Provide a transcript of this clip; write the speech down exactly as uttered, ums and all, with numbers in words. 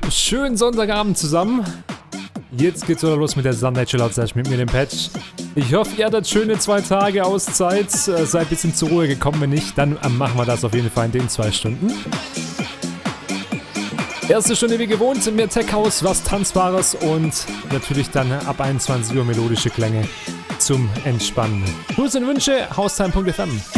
schönen Sonntagabend zusammen. Jetzt geht's wieder los mit der Sunday Chill Out Session mit mir, dem Patch. Ich hoffe, ihr hattet schöne zwei Tage Auszeit, äh, seid ein bisschen zur Ruhe gekommen. Wenn nicht, dann äh, machen wir das auf jeden Fall in den zwei Stunden. Erste Stunde wie gewohnt, mehr Tech House, was Tanzbares und natürlich dann ab einundzwanzig Uhr melodische Klänge zum Entspannen. Grüße und Wünsche, haustime punkt f m.